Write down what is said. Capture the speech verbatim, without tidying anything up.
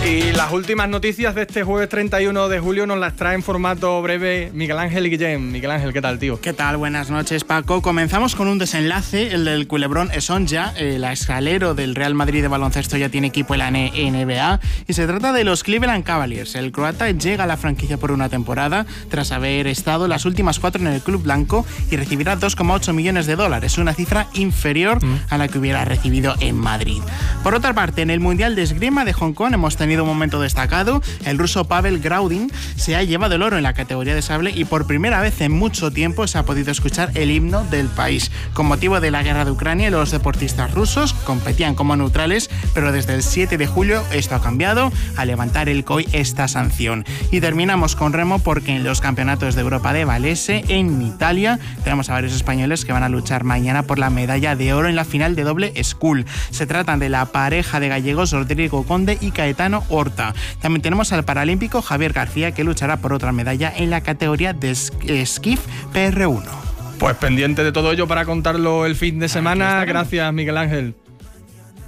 Y las últimas noticias de este jueves treinta y uno de julio nos las trae en formato breve Miguel Ángel Guillén. Miguel Ángel, ¿qué tal, tío? ¿Qué tal? Buenas noches, Paco. Comenzamos con un desenlace, el del culebrón Esonja, el escalero del Real Madrid de baloncesto ya tiene equipo en la N B A y se trata de los Cleveland Cavaliers. El croata llega a la franquicia por una temporada tras haber estado las últimas cuatro en el club blanco y recibirá dos coma ocho millones de dólares, una cifra inferior mm. a la que hubiera recibido en Madrid. Por otra parte, en el Mundial de Esgrima de Hong Kong hemos tenido un momento destacado. El ruso Pavel Graudin se ha llevado el oro en la categoría de sable y por primera vez en mucho tiempo se ha podido escuchar el himno del país. Con motivo de la guerra de Ucrania, los deportistas rusos competían como neutrales, pero desde el siete de julio esto ha cambiado al levantar el C O I esta sanción. Y terminamos con remo porque en los campeonatos de Europa de Valese, en Italia, tenemos a varios españoles que van a luchar mañana por la medalla de oro en la final de doble school. Se tratan de la pareja de gallegos Rodrigo Conde y Caetano Horta. También tenemos al paralímpico Javier García, que luchará por otra medalla en la categoría de Skiff P R uno. Pues pendiente de todo ello para contarlo el fin de semana. Gracias, Miguel Ángel.